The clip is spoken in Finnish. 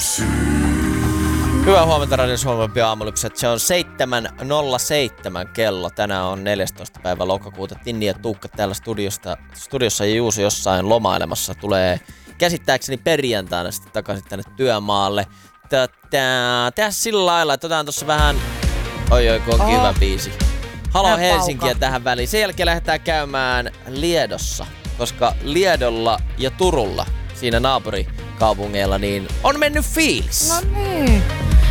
Hyvää huomenta Radio Suomen aamulypset. Se on 7.07 kello. Tänään on 14. päivä lokakuuta. Tinni ja Tuukka täällä studiossa ja Juuso jossain lomailemassa. Tulee käsittääkseni perjantaina sitten takaisin tänne työmaalle. Tehdään sillä lailla, että otetaan tossa vähän... Oi, kun onkin hyvä biisi. Halo Helsinkiä tähän väliin. Sen jälkeen lähdetään käymään Liedossa, koska Liedolla ja Turulla, siinä naapurikaupungeilla, niin on mennyt fiilis. No niin.